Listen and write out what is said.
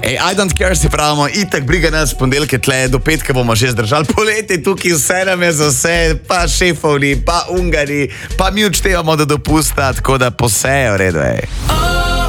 I don't care, si pravimo, itak briga nas ponedeljke tle, do petka bomo že zdržali poletje, tukaj vse nam je za vse, pa šefovni, pa Ungari, pa mi odštevamo do dopusta, tako da posejo, redo je.